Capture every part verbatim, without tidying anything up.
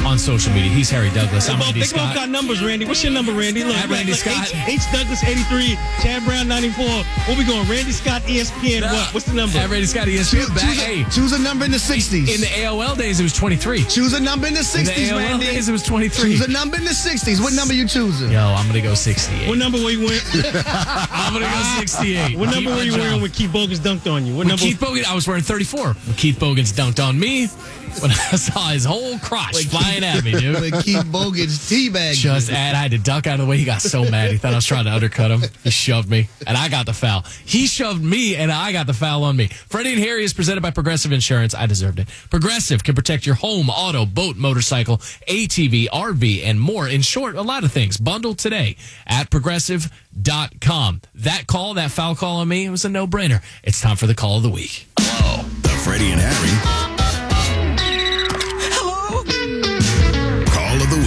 on social media. He's Harry Douglas. I'm They Randy both Scott. got numbers, Randy. What's your number, Randy? Look, At Randy look, Scott. H, H Douglas eighty-three, Chad Brown ninety-four. What we going? Randy Scott, E S P N. No. What? What's the number? At Randy Scott, E S P N. Choose, Back, choose, hey, a, choose a number in the sixties. in the A O L days, it was twenty-three. choose a number in the In the sixties, A O L Randy. days, it was twenty-three. Choose a number in the sixties. What number you choosing? Yo, I'm going to go sixty-eight. What number were you wearing? I'm going to go sixty-eight. What Keep number my were you job. wearing when Keith Bogans dunked on you? What When number? Keith Bogan, I was wearing thirty-four. When Keith Bogans dunked on me, when I saw his whole crotch flying at me, dude. When Keith Bogan's teabag. Just and I had to duck out of the way. He got so mad. He thought I was trying to undercut him. He shoved me, and I got the foul. He shoved me, and I got the foul on me. Freddie and Harry is presented by Progressive Insurance. I deserved it. Progressive can protect your home, auto, boat, motorcycle, A T V, R V, and more. In short, a lot of things. Bundle today at progressive dot com. That call, that foul call on me, it was a no-brainer. It's time for the call of the week. Hello. The Freddie and Harry Hello? Call of the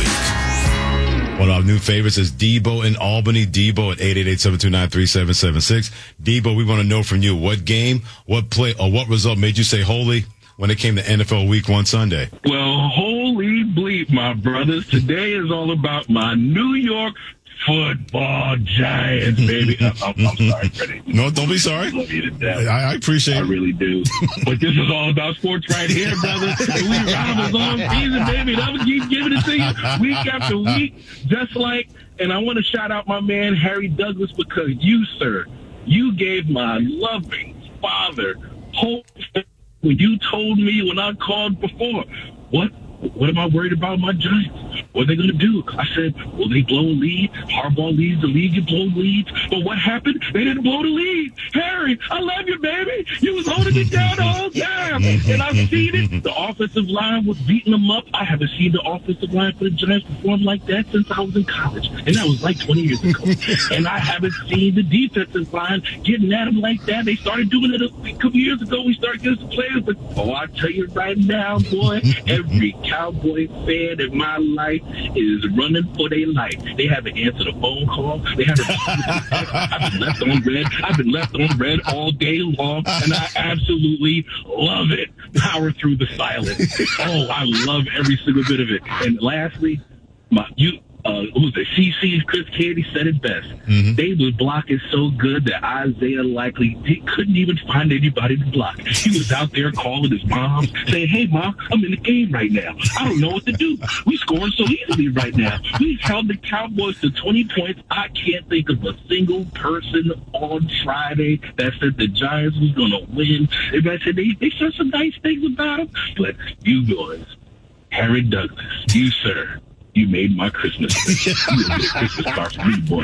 Week. One of our new favorites is Debo in Albany. Debo at eight eight eight, seven two nine, three seven seven six. Debo, we want to know from you, what game, what play, or what result made you say holy when it came to N F L Week one Sunday? Well, holy bleep, my brothers. Today is all about my New York football Giants, baby. I'm, I'm, I'm sorry, Freddie. No, don't be I sorry. love you to death. I, I appreciate I it. really do. But this is all about sports right here, brother. And we rivals on season, baby. And I'm going to keep giving it to you week after week, just like, and I want to shout out my man, Harry Douglas, because you, sir, you gave my loving father hope when you told me when I called before, what What am I worried about my Giants? What are they going to do? I said, will they blow a lead? Harbaugh leads the league, you blow leads. But what happened? They didn't blow the lead. Harry, I love you, baby. You was holding me down the whole time. And I've seen it. The offensive line was beating them up. I haven't seen the offensive line for the Giants perform like that since I was in college. And that was like twenty years ago. And I haven't seen the defensive line getting at them like that. They started doing it a couple years ago. We started getting some players. But, oh, I tell you right now, boy, every Cowboy fan in my life is running for their life. They haven't answered a phone call. They haven't. I've been left on red. I've been left on red all day long, and I absolutely love it. Power through the silence. Oh, I love every single bit of it. And lastly, my you. Uh, who was it? C C Chris Candy said it best. Mm-hmm. They was blocking so good that Isaiah likely he couldn't even find anybody to block. He was out there calling his mom, saying, "Hey, mom, I'm in the game right now. I don't know what to do. We scoring so easily right now. We held the Cowboys to twenty points. I can't think of a single person on Friday that said the Giants was going to win. Everybody said they, they said some nice things about them, but you boys, Harry Douglas, you, sir, you made my Christmas list. You made a Christmas card for me, boy.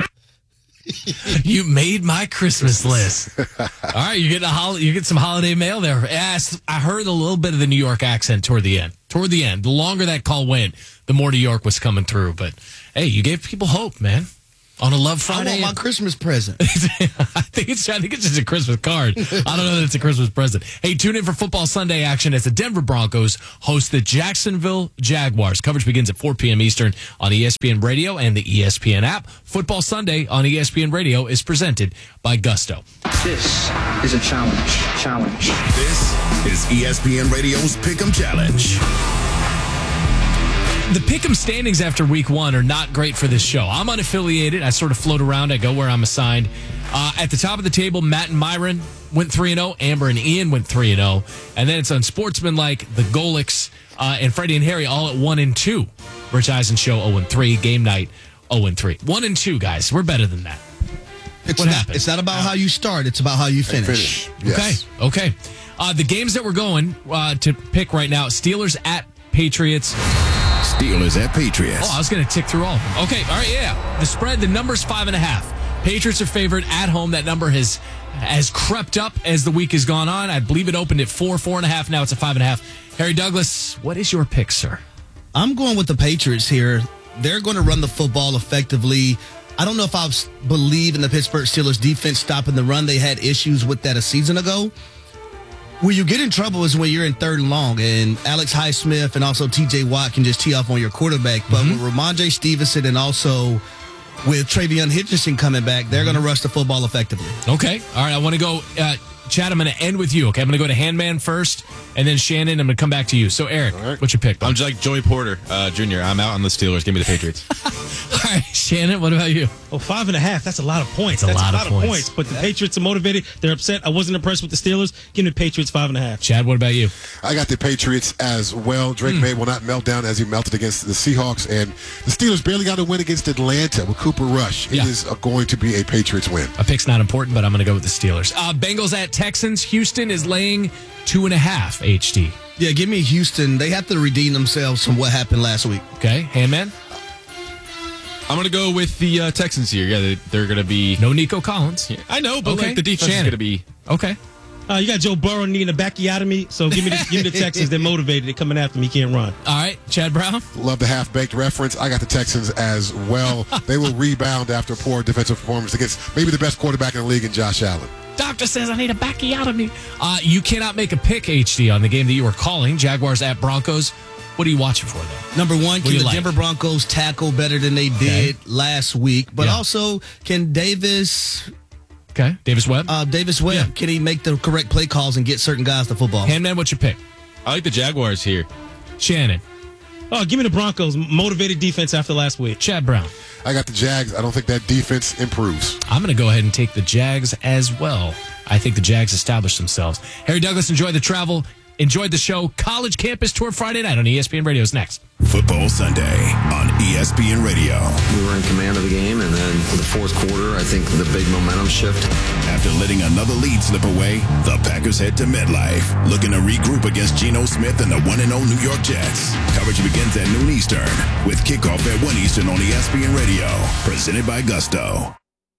You made my Christmas list. All right, you get a hol- you get some holiday mail there. Yes, I heard a little bit of the New York accent toward the end. Toward the end, the longer that call went, the more New York was coming through. But hey, you gave people hope, man. On a Love Friday. I want my Christmas present. I think it's I think it's just a Christmas card. I don't know that it's a Christmas present. Hey, tune in for Football Sunday action as the Denver Broncos host the Jacksonville Jaguars. Coverage begins at four p.m. Eastern on E S P N Radio and the E S P N app. Football Sunday on E S P N Radio is presented by Gusto. This is a challenge. Challenge. This is E S P N Radio's Pick'em Challenge. The Pick'em standings after week one are not great for this show. I'm unaffiliated. I sort of float around. I go where I'm assigned. Uh, at the top of the table, Matt and Myron went three and oh. Amber and Ian went three and oh. And then it's unsportsmanlike, the Golics, uh, and Freddie and Harry all at one and two. Rich Eisen Show oh and three. Game Night oh and three. one and two, guys. We're better than that. It's What not, happened? It's not about how you start. It's about how you finish. Yes. Okay. Okay. Uh, the games that we're going uh, to pick right now, Steelers at Patriots. Steelers at Patriots. Oh, I was going to tick through all of them. Okay, all right, yeah. The spread, the number's five and a half. Patriots are favored at home. That number has has crept up as the week has gone on. I believe it opened at four, four and a half. Now it's a five and a half. Harry Douglas, what is your pick, sir? I'm going with the Patriots here. They're going to run the football effectively. I don't know if I believe in the Pittsburgh Steelers defense stopping the run. They had issues with that a season ago. Where you get in trouble is when you're in third and long, and Alex Highsmith and also T J Watt can just tee off on your quarterback. But Mm-hmm. with Ramondre Stevenson and also with Travion Henderson coming back, they're going to rush the football effectively. Okay, all right. I want to go, uh, Chad, I'm going to end with you. Okay, I'm going to go to Handman first, And then Shannon, I'm going to come back to you. So, Eric, right. what's your pick? I'm just like Joey Porter, uh, Junior I'm out on the Steelers. Give me the Patriots. All right, Shannon, what about you? Oh, five and a half. That's a lot of points. That's a That's lot a of lot of points. points. But the Patriots are motivated. They're upset. I wasn't impressed with the Steelers. Give me the Patriots five and a half. Chad, what about you? I got the Patriots as well. Drake Mm. May will not melt down as he melted against the Seahawks. And the Steelers barely got a win against Atlanta with Cooper Rush. It Yeah. is uh, going to be a Patriots win. A pick's not important, but I'm going to go with the Steelers. Uh, Bengals at Texans. Houston is laying two and a half, H D. Yeah, give me Houston. They have to redeem themselves from what happened last week. Okay, Handman? I'm going to go with the uh, Texans here. Yeah, they, they're going to be. No Nico Collins. Yeah, I know, but Okay. like the defense Shannon. is going to be. Okay. Uh, you got Joe Burrow needing a bacchiotomy, so give me the, give me the Texans. They're motivated. They're coming after him. He can't run. All right, Chad Brown? Love the half-baked reference. I got the Texans as well. They will rebound after a poor defensive performance against maybe the best quarterback in the league in Josh Allen. Doctor says I need a backiotomy. Uh, you cannot make a pick, H D, on the game that you were calling. Jaguars at Broncos. What are you watching for, though? Number one, What do can you the like? Denver Broncos tackle better than they did last week? But Yeah. also, can Davis Okay, Davis Webb. uh, Davis Webb, Yeah. can he make the correct play calls and get certain guys the football? Handman, what's your pick? I like the Jaguars here. Shannon. Oh, give me the Broncos. Motivated defense after last week. Chad Brown. I got the Jags. I don't think that defense improves. I'm going to go ahead and take the Jags as well. I think the Jags established themselves. Harry Douglas, enjoy the travel. Enjoyed the show. College Campus Tour Friday night on E S P N Radio is next. Football Sunday on E S P N Radio. We were in command of the game, and then for the fourth quarter, I think the big momentum shift. After letting another lead slip away, the Packers head to MetLife, looking to regroup against Geno Smith and the one and oh New York Jets. Coverage begins at noon Eastern, with kickoff at one Eastern on E S P N Radio, presented by Gusto.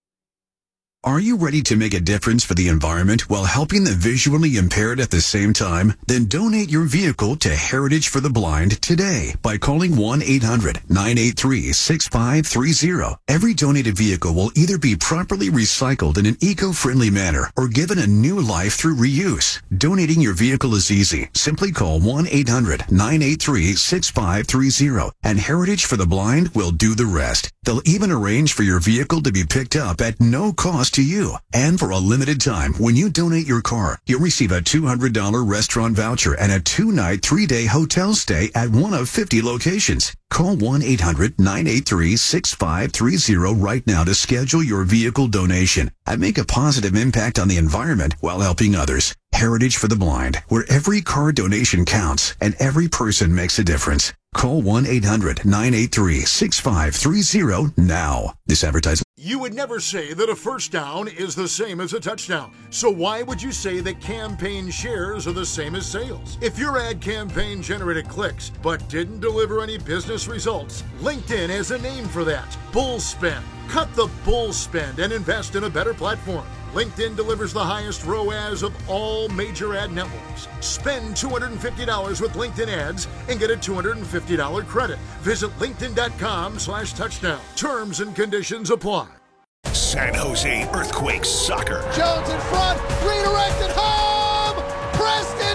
Are you ready to make a difference for the environment while helping the visually impaired at the same time? Then donate your vehicle to Heritage for the Blind today by calling one eight hundred nine eight three six five three zero. Every donated vehicle will either be properly recycled in an eco-friendly manner or given a new life through reuse. Donating your vehicle is easy. Simply call one eight hundred nine eight three six five three zero and Heritage for the Blind will do the rest. They'll even arrange for your vehicle to be picked up at no cost to you. And for a limited time, when you donate your car, you'll receive a two hundred dollars restaurant voucher and a two-night, three-day hotel stay at one of fifty locations. Call one eight hundred nine eight three six five three zero right now to schedule your vehicle donation and make a positive impact on the environment while helping others. Heritage for the Blind, where every car donation counts and every person makes a difference. Call one eight hundred nine eight three six five three zero now. This advertisement. You would never say that a first down is the same as a touchdown. So why would you say that campaign shares are the same as sales? If your ad campaign generated clicks but didn't deliver any business results, LinkedIn has a name for that. Bull spend. Cut the bull spend and invest in a better platform. LinkedIn delivers the highest R O A S of all major ad networks. Spend two hundred fifty dollars with LinkedIn ads and get a two hundred fifty dollars credit. Visit linkedin.com slash touchdown. Terms and conditions apply. San Jose Earthquakes Soccer. Jones in front, redirected home! Preston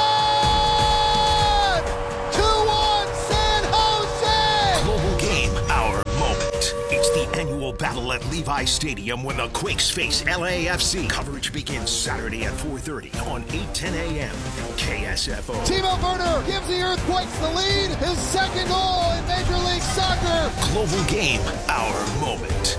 John! two one San Jose! Global game, our moment. It's the annual battle at Levi Stadium when the Quakes face L A F C. Coverage begins Saturday at four thirty on eight ten a.m. K S F O. Timo Werner gives the Earthquakes the lead, his second goal in Major League Soccer. Global game, our moment.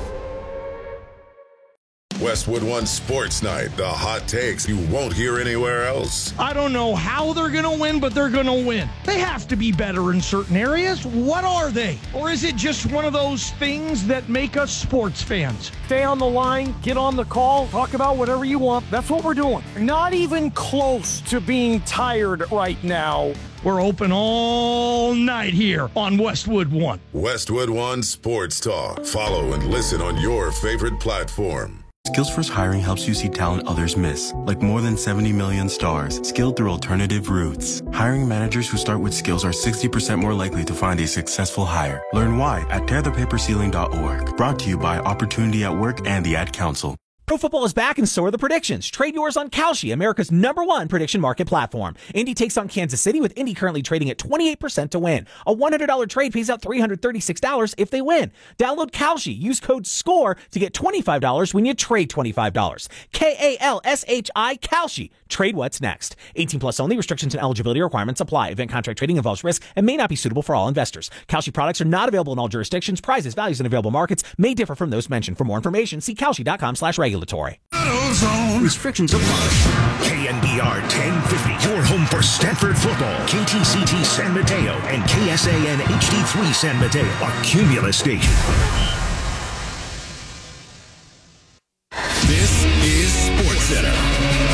Westwood One Sports Night, the hot takes you won't hear anywhere else. I don't know how they're going to win, but they're going to win. They have to be better in certain areas. What are they? Or is it just one of those things that make us sports fans? Stay on the line, get on the call, talk about whatever you want. That's what we're doing. Not even close to being tired right now. We're open all night here on Westwood One. Westwood One Sports Talk. Follow and listen on your favorite platform. Skillsforce Hiring helps you see talent others miss, like more than seventy million stars, skilled through alternative routes. Hiring managers who start with skills are sixty percent more likely to find a successful hire. Learn why at tear the paper ceiling dot org. Brought to you by Opportunity at Work and the Ad Council. Pro football is back and so are the predictions. Trade yours on Kalshi, America's number one prediction market platform. Indy takes on Kansas City, with Indy currently trading at twenty-eight percent to win. A one hundred dollars trade pays out three hundred thirty-six dollars if they win. Download Kalshi. Use code SCORE to get twenty-five dollars when you trade twenty-five dollars. K A L S H I, Kalshi. Trade what's next. eighteen plus only. Restrictions and eligibility requirements apply. Event contract trading involves risk and may not be suitable for all investors. Kalshi products are not available in all jurisdictions. Prices, values, and available markets may differ from those mentioned. For more information, see kalshi.com slash regulatory. Restrictions apply. K N B R ten fifty, your home for Stanford football. K T C T San Mateo and K S A N H D three San Mateo, a Cumulus station. This is SportsCenter.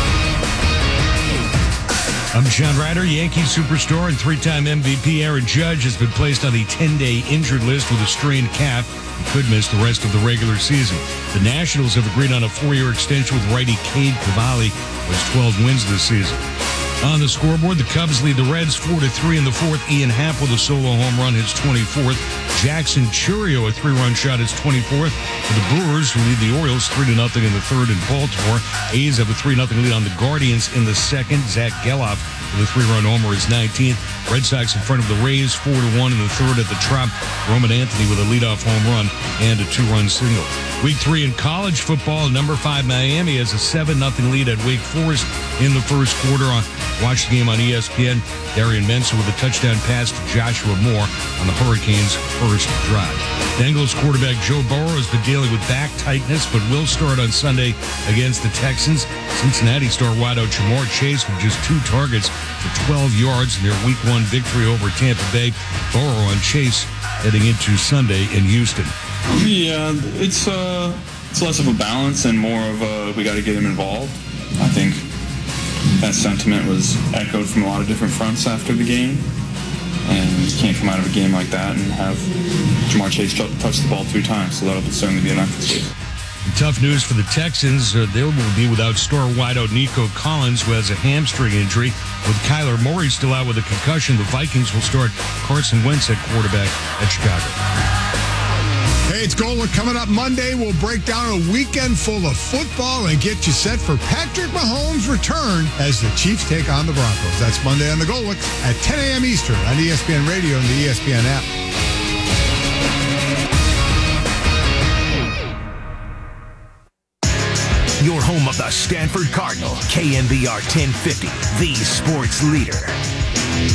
I'm Sean Ryder. Yankee superstar and three-time M V P Aaron Judge has been placed on the ten-day injured list with a strained calf. He could miss the rest of the regular season. The Nationals have agreed on a four-year extension with righty Cade Cavalli, who has twelve wins this season. On the scoreboard, the Cubs lead the Reds four to three in the fourth. Ian Happ with a solo home run, his twenty-fourth. Jackson Churio, a three-run shot, his twenty-fourth. For the Brewers, who lead the Orioles three to nothing in the third in Baltimore. A's have a three nothing lead on the Guardians in the second. Zach Geloff with a three-run homer, his nineteenth. Red Sox in front of the Rays four to one in the third at the Trop. Roman Anthony with a leadoff home run and a two-run single. Week three in college football, number five Miami has a seven nothing lead at Wake Forest in the first quarter. Watch the game on E S P N. Darian Mensah with a touchdown pass to Joshua Moore on the Hurricanes' first drive. Bengals quarterback Joe Burrow has been dealing with back tightness, but will start on Sunday against the Texans. Cincinnati star wideout Jamar Chase with just two targets for twelve yards in their Week one victory over Tampa Bay. Burrow on Chase heading into Sunday in Houston. Yeah, it's uh, it's less of a balance and more of a we got to get him involved. I think that sentiment was echoed from a lot of different fronts after the game, and you can't come out of a game like that and have Jamar Chase touch the ball three times, so that'll certainly be an emphasis. Tough news for the Texans. Uh, they will be without star wideout Nico Collins, who has a hamstring injury. With Kyler Murray still out with a concussion, the Vikings will start Carson Wentz at quarterback at Chicago. Hey, it's Golic. Coming up Monday, we'll break down a weekend full of football and get you set for Patrick Mahomes' return as the Chiefs take on the Broncos. That's Monday on the Golic at ten a.m. Eastern on E S P N Radio and the E S P N app. Your home of the Stanford Cardinal, K N B R ten fifty, the sports leader.